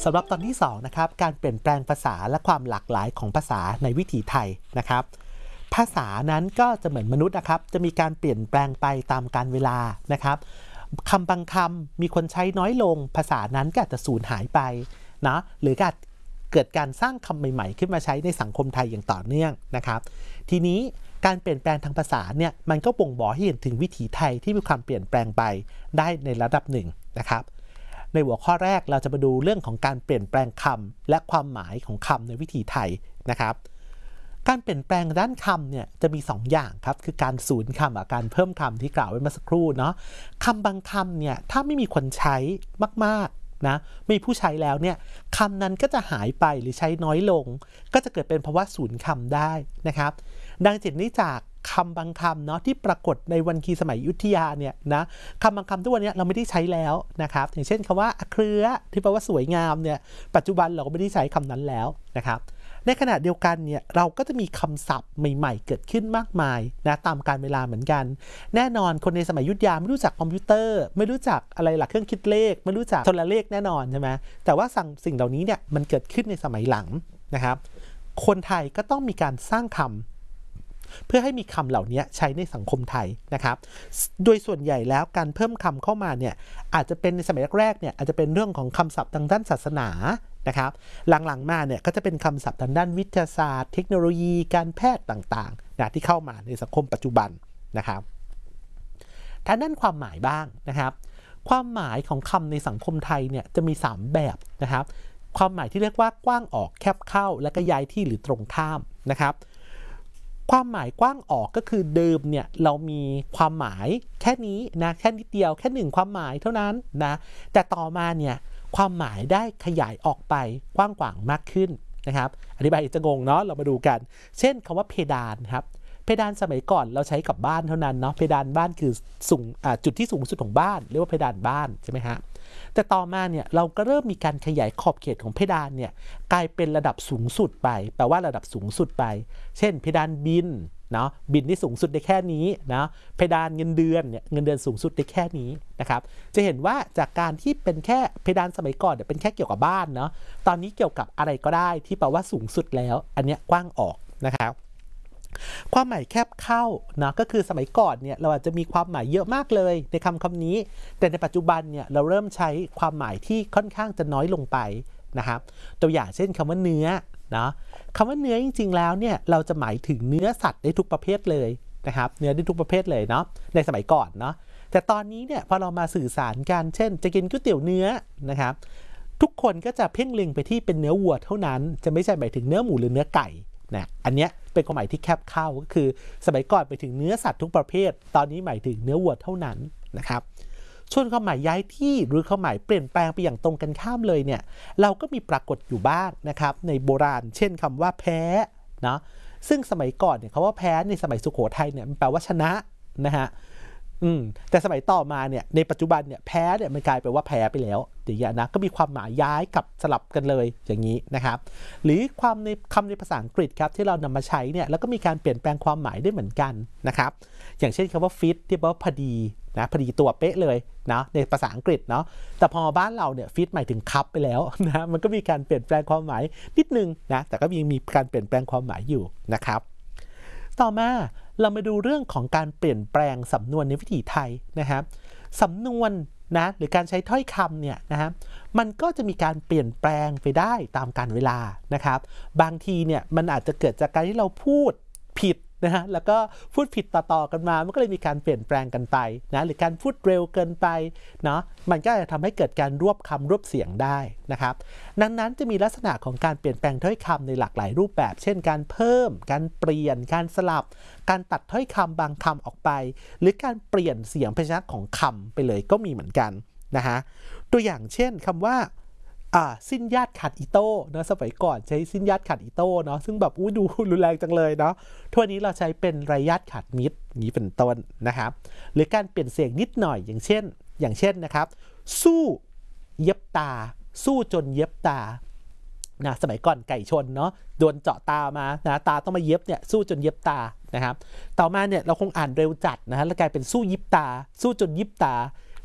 สำหรับตอนที่2นะครับการเปลี่ยนแปลงภาษาและความหลากหลายของภาษาในวิถีไทยนะครับภาษานั้นก็จะเหมือนมนุษย์นะครับจะมีการเปลี่ยนแปลงไปตามกาลเวลานะครับคำบางคำมีคนใช้น้อยลงภาษานั้นก็อาจจะสูญหายไปนะหรือเกิดการสร้างคำใหม่ๆขึ้นมาใช้ในสังคมไทยอย่างต่อเนื่องนะครับทีนี้การเปลี่ยนแปลงทางภาษาเนี่ยมันก็บ่งบอกให้เห็นถึงวิถีไทยที่มีความเปลี่ยนแปลงไปได้ในระดับหนึ่งนะครับในหัวข้อแรกเราจะมาดูเรื่องของการเปลี่ยนแปลงคำและความหมายของคำในวิถีไทยนะครับการเปลี่ยนแปลงด้านคำเนี่ยจะมี2 อย่างครับคือการสูญคำกับการเพิ่มคำที่กล่าวไว้เมื่อสักครู่เนาะคำบางคำเนี่ยถ้าไม่มีคนใช้มากๆนะไม่มีผู้ใช้แล้วเนี่ยคำนั้นก็จะหายไปหรือใช้น้อยลงก็จะเกิดเป็นภาวะสูญคำได้นะครับดังจากนี้จากคำบางคำเนาะที่ปรากฏในวรรณคีสมัยอยุธยาเนี่ยนะคำบางคำทุกวันนี้เราไม่ได้ใช้แล้วนะครับอย่างเช่นคำว่าเครือที่แปลว่าสวยงามเนี่ยปัจจุบันเราก็ไม่ได้ใช้คำนั้นแล้วนะครับในขณะเดียวกันเนี่ยเราก็จะมีคำศัพท์ใหม่ๆเกิดขึ้นมากมายนะตามกาลเวลาเหมือนกันแน่นอนคนในสมัยอยุธยาไม่รู้จักคอมพิวเตอร์ไม่รู้จักอะไรหลักเครื่องคิดเลขไม่รู้จักโทรเลขแน่นอนใช่ไหมแต่ว่าสิ่งเหล่านี้เนี่ยมันเกิดขึ้นในสมัยหลังนะครับคนไทยก็ต้องมีการสร้างคำเพื่อให้มีคำเหล่านี้ใช้ในสังคมไทยนะครับโดยส่วนใหญ่แล้วการเพิ่มคำเข้ามาเนี่ยอาจจะเป็นในสมัยแรกๆเนี่ยอาจจะเป็นเรื่องของคำศัพท์ทางด้านศาสนานะครับหลังๆมาเนี่ยก็จะเป็นคำศัพท์ทางด้านวิทยาศาสตร์เทคโนโลยีการแพทย์ต่างๆนะที่เข้ามาในสังคมปัจจุบันนะครับทางด้านความหมายบ้างนะครับความหมายของคำในสังคมไทยเนี่ยจะมี3แบบนะครับความหมายที่เรียกว่ากว้างออกแคบเข้าและก็ย้ายที่หรือตรงข้ามนะครับความหมายกว้างออกก็คือเดิมเนี่ยเรามีความหมายแค่นี้นะแค่นิดเดียวแค่1ความหมายเท่านั้นนะแต่ต่อมาเนี่ยความหมายได้ขยายออกไปกว้างขวางมากขึ้นนะครับอธิบายจะงงเนาะเรามาดูกันเช่นคำว่าเพดานครับเพดานสมัยก่อนเราใช้กับบ้านเท่านั้นเนาะเพดานบ้านคือจุดที่สูงสุดของบ้านเรียกว่าเพดานบ้านใช่ไหมฮะแต่ต่อมาเนี่ยเราก็เริ่มมีการขยายขอบเขตของเพดานเนี่ยกลายเป็นระดับสูงสุดไปแปลว่าระดับสูงสุดไปเช่นเพดานบินเนาะบินที่สูงสุดได้แค่นี้นะเพดานเงินเดือนเนี่ยเงินเดือนสูงสุดได้แค่นี้นะครับจะเห็นว่าจากการที่เป็นแค่เพดานสมัยก่อนเนี่ยเป็นแค่เกี่ยวกับบ้านเนาะตอนนี้เกี่ยวกับอะไรก็ได้ที่แปลว่าสูงสุดแล้วอันเนี้ยกว้างออกนะครับความหมายแคบเข้านะก็คือสมัยก่อนเนี่ยเราอาจจะมีความหมายเยอะมากเลยในคำนี้แต่ในปัจจุบันเนี่ยเราเริ่มใช้ความหมายที่ค่อนข้างจะน้อยลงไปนะครับตัวอย่างเช่นคำว่าเนื้อนะคำว่าเนื้อจริงๆแล้วเนี่ยเราจะหมายถึงเนื้อสัตว์ได้ทุกประเภทเลยนะครับเนื้อได้ทุกประเภทเลยเนาะในสมัยก่อนเนาะแต่ตอนนี้เนี่ยพอเรามาสื่อสารกันเช่นจะกินก๋วยเตี๋ยวเนื้อนะครับทุกคนก็จะเพ่งเล็งไปที่เป็นเนื้อวัวเท่านั้นจะไม่ใช่หมายถึงเนื้อหมูหรือเนื้อไก่นะอันเนี้ยเป็นความหมายที่แคบเข้าก็คือสมัยก่อนไปถึงเนื้อสัตว์ทุกประเภทตอนนี้หมายถึงเนื้อวัวเท่านั้นนะครับส่วนความหมายย้ายที่หรือความหมายเปลี่ยนแปลงไปอย่างตรงกันข้ามเลยเนี่ยเราก็มีปรากฏอยู่บ้างนะครับในโบราณเช่นคำว่าแพ้เนาะซึ่งสมัยก่อนเนี่ยคำว่าแพ้ในสมัยสุโขทัยเนี่ยมันแปลว่าชนะนะฮะแต่สมัยต่อมาเนี่ยในปัจจุบันเนี่ยแพ้เนี่ยมันกลายเป็นว่าแพ้ไปแล้วอย่างเงี้ยนะก็มีความหมายย้ายกับสลับกันเลยอย่างนี้นะครับหรือคำในภาษาอังกฤษครับที่เรานำมาใช้เนี่ยแล้วก็มีการเปลี่ยนแปลงความหมายได้เหมือนกันนะครับอย่างเช่นคำว่า fit ที่แปลว่าพอดีนะพอดีตัวเป๊ะเลยนะในภาษาอังกฤษเนาะแต่พอบ้านเราเนี่ย fit หมายถึงคับไปแล้วนะมันก็มีการเปลี่ยนแปลงความหมายนิดนึงนะแต่ก็ยังมีการเปลี่ยนแปลงความหมายอยู่นะครับต่อมาเรามาดูเรื่องของการเปลี่ยนแปลงสำนวนในวิถีไทยนะครับสำนวนนะหรือการใช้ถ้อยคำเนี่ยนะครับมันก็จะมีการเปลี่ยนแปลงไปได้ตามกาลเวลานะครับบางทีเนี่ยมันอาจจะเกิดจากการที่เราพูดผิดนะฮะแล้วก็พูดผิดต่อๆกันมามันก็เลยมีการเปลี่ยนแปลงกันไปนะหรือการพูดเร็วเกินไปเนาะมันก็จะทำให้เกิดการรวบคำรวบเสียงได้นะครับดังนั้นจะมีลักษณะของการเปลี่ยนแปลงถ้อยคำในหลากหลายรูปแบบเช่นการเพิ่มการเปลี่ยนการสลับการตัดถ้อยคำบางคำออกไปหรือการเปลี่ยนเสียงพยัญชนะของคำไปเลยก็มีเหมือนกันนะฮะตัวอย่างเช่นคำว่าสิ้นญาติขาดอีโต้นะสมัยก่อนใช้สิ้นญาติขาดอีโต้เนาะซึ่งแบบดูรุนแรงจังเลยเนาะทั่วนี้เราใช้เป็นไรญาติขาดมิตรนี้เป็นต้นนะครับหรือการเปลี่ยนเสียงนิดหน่อยอย่างเช่นนะครับสู้เย็บตาสู้จนเย็บตานะสมัยก่อนไก่ชนเนาะโดนเจาะตามานะตาต้องมาเย็บเนี่ยสู้จนเย็บตานะครับต่อมาเนี่ยเราคงอ่านเร็วจัดนะฮะแล้วกลายเป็นสู้ยิบตาสู้จนยิบตา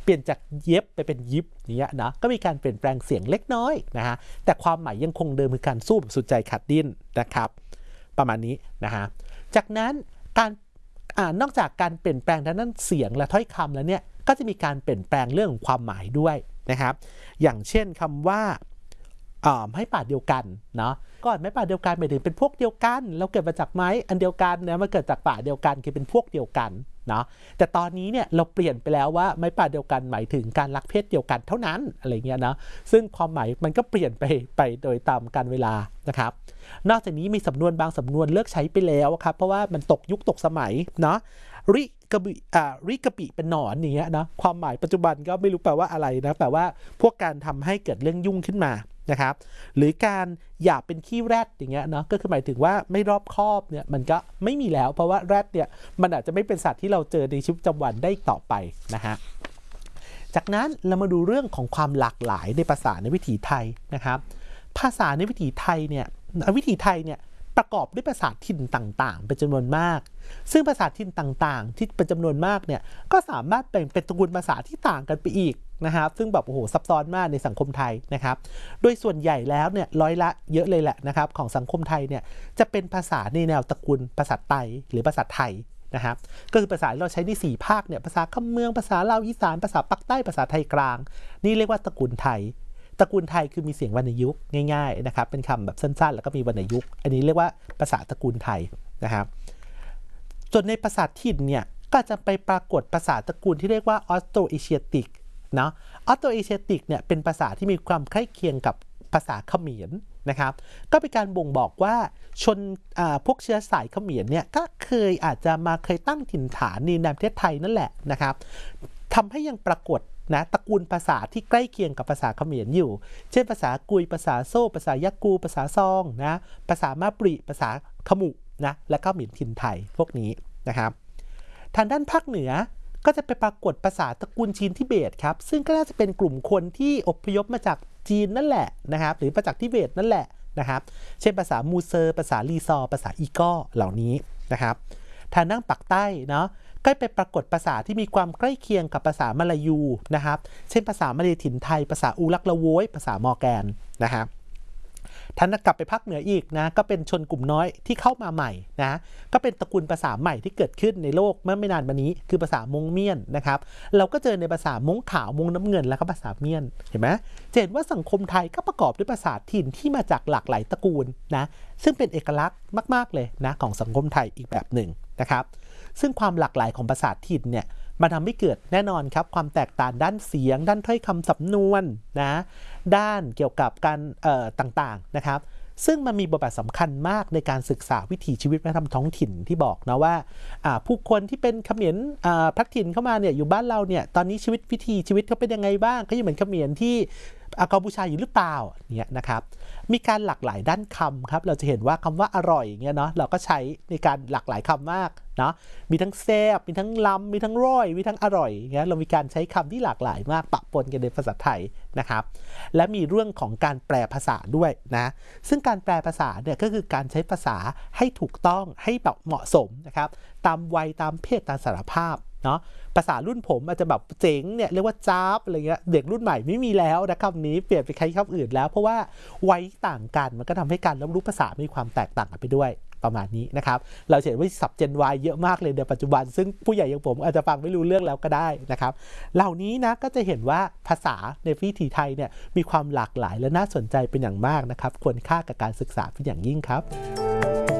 เปลี่ยนจากเย็บไปเป็นยิบเนี้ยนะก็มีการเปลี่ยนแปลงเสียงเล็กน้อยนะฮะแต่ความหมายยังคงเดิมคือการสู้แบบสุดใจขาดดิ้นนะครับประมาณนี้นะฮะจากนั้นการนอกจากการเปลี่ยนแปลงทางด้านเสียงและถ้อยคำแล้วเนี่ยก็จะมีการเปลี่ยนแปลงเรื่องของความหมายด้วยนะครับอย่างเช่นคำว่าให้ป่าเดียวกันเนาะก่อนไม้ป่าเดียวกันหมายถึงเป็นพวกเดียวกันเราเกิดมาจากไม้อันเดียวกันนะมาเกิดจากป่าเดียวกันคือเป็นพวกเดียวกันเนาะแต่ตอนนี้เนี่ยเราเปลี่ยนไปแล้วว่าไม้ป่าเดียวกันหมายถึงการรักเพศเดียวกันเท่านั้นอะไรเงี้ยนะซึ่งความหมายมันก็เปลี่ยนไปโดยตามกาลเวลานะครับนอกจากนี้มีสำนวนบางสำนวนเลิกใช้ไปแล้วครับเพราะว่ามันตกยุคตกสมัยเนาะริกะปิเป็นหนอนอย่างเงี้ยนะความหมายปัจจุบันก็ไม่รู้แปลว่าอะไรนะแปลว่าพวกการทำให้เกิดเรื่องยุ่งขึ้นมานะครับหรือการหยาบเป็นขี้แรดอย่างเงี้ยเนาะก็คือหมายถึงว่าไม่รอบคอบเนี่ยมันก็ไม่มีแล้วเพราะว่าแรดเนี่ยมันอาจจะไม่เป็นสัตว์ที่เราเจอในชีวิตประจำวันได้ต่อไปนะฮะจากนั้นเรามาดูเรื่องของความหลากหลายในภาษาในวิถีไทยนะครับภาษาในวิถีไทยเนี่ยประกอบด้วยภาษาถิ่นต่างๆเป็นจำนวนมากซึ่งภาษาถิ่นต่างๆที่เป็นจำนวนมากเนี่ยก็สามารถแบ่งเป็นตระกูลภาษาที่ต่างกันไปอีกนะครับซึ่งแบบโอ้โหซับซ้อนมากในสังคมไทยนะครับโดยส่วนใหญ่แล้วเนี่ยร้อยละเยอะเลยแหละนะครับของสังคมไทยเนี่ยจะเป็นภาษาในแนวตระกูลภาษาไทยหรือภาษาไทยนะครับก็คือภาษาที่เราใช้ใน4ภาคเนี่ยภาษาคำเมืองภาษาลาวอีสานภาษาปักใต้ภาษาไทยกลางนี่เรียกว่าตระกูลไทยตระกูลไทยคือมีเสียงวรรณยุกต์ง่ายๆนะครับเป็นคำแบบสั้นๆแล้วก็มีวรรณยุกต์อันนี้เรียกว่าภาษาตระกูลไทยนะครับส่วนในภาษาถิ่นเนี่ยก็จะไปปรากฏภาษาตระกูลที่เรียกว่าออสโตรเอเชียติกเนาะออสโตรเอเชียติกเนี่ยเป็นภาษาที่มีความใกล้เคียงกับภาษาเขมรนะครับก็เป็นการบ่งบอกว่าชนพวกเชื้อสายเขมรเนี่ยก็อาจจะเคยตั้งถิ่นฐานในประเทศไทยนั่นแหละนะครับทำให้ยังปรากฏนะตระกูลภาษาที่ใกล้เคียงกับภาษาเขมรอยู่เช่นภาษากุยภาษาโซ่ภาษายะกูภาษาซองนะภาษามาปริภาษาขมุนะและก็หมิ่นถิ่นไทยพวกนี้นะครับทางด้านภาคเหนือก็จะไปปรากฏภาษาตระกูลจีนทิเบตครับซึ่งก็น่าจะเป็นกลุ่มคนที่อพยพมาจากจีนนั่นแหละนะครับหรือมาจากทิเบตนั่นแหละนะครับเช่นภาษามูเซอร์ภาษาลีซอภาษาอีก้อเหล่านี้นะครับทางด้านปากใต้เนาะก็ไปปรากฏภาษาที่มีความใกล้เคียงกับภาษามลายูนะครับเช่นภาษามลายูถิ่นไทยภาษาอูรักละโวยภาษามอร์แกนนะครับท่านกลับไปภาคเหนืออีกนะก็เป็นชนกลุ่มน้อยที่เข้ามาใหม่นะก็เป็นตระกูลภาษาใหม่ที่เกิดขึ้นในโลกเมื่อไม่นานมานี้คือภาษามงเมียนนะครับเราก็เจอในภาษามงขาวมงน้ำเงินแล้วก็ภาษาเมียนเห็นไหมเห็นว่าสังคมไทยก็ประกอบด้วยภาษาถิ่นที่มาจากหลากหลายตระกูลนะซึ่งเป็นเอกลักษณ์มากๆเลยนะของสังคมไทยอีกแบบหนึ่งนะครับซึ่งความหลากหลายของภาษาถิ่นเนี่ยมันทำให้เกิดแน่นอนครับความแตกต่างด้านเสียงด้านถ้อยคำสำนวนนะด้านเกี่ยวกับการต่างๆนะครับซึ่งมันมีบทบาทสำคัญมากในการศึกษาวิถีชีวิตวัฒนธรรมท้องถิ่นที่บอกนะว่าผู้คนที่เป็นเขมรพลัดถิ่นเข้ามาเนี่ยอยู่บ้านเราเนี่ยตอนนี้วิถีชีวิตเขาเป็นยังไงบ้างเขาอยู่เหมือนเขมรที่กัมพูชาอยู่หรือเปล่าเนี่ยนะครับมีการหลากหลายด้านคำครับเราจะเห็นว่าคำว่าอร่อยอย่างเงี้ยเนาะเราก็ใช้ในการหลากหลายคำมากเนาะมีทั้งแซ่บมีทั้งล้ำมีทั้งร่อยมีทั้งอร่อยอย่างเงี้ยเรามีการใช้คำที่หลากหลายมากปะปนกันในภาษาไทยนะครับและมีเรื่องของการแปลภาษาด้วยนะซึ่งการแปลภาษาเนี่ยก็คือการใช้ภาษาให้ถูกต้องให้แบบเหมาะสมนะครับตามวัยตามเพศตามสารภาพเนาะภาษารุ่นผมอาจจะแบบเจ๋งเนี่ยเรียกว่าจ้าบอะไรเงี้ยเด็กรุ่นใหม่ไม่มีแล้วนะคำนี้เปลี่ยนไปใช้คำอื่นแล้วเพราะว่าวัยต่างกันมันก็ทำให้การรับรู้ภาษามีความแตกต่างกันไปด้วยประมาณนี้นะครับเราเห็นว่าศัพท์ Gen Y เยอะมากเลยในปัจจุบันซึ่งผู้ใหญ่อย่างผมอาจจะฟังไม่รู้เรื่องแล้วก็ได้นะครับเหล่านี้นะก็จะเห็นว่าภาษาในวิถีไทยเนี่ยมีความหลากหลายและน่าสนใจเป็นอย่างมากนะครับควรค่ากับการศึกษาเป็นอย่างยิ่งครับ